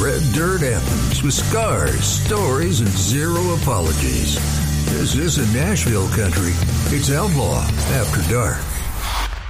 red dirt anthems with scars, stories, and zero apologies. This isn't Nashville country. It's Outlaw After Dark.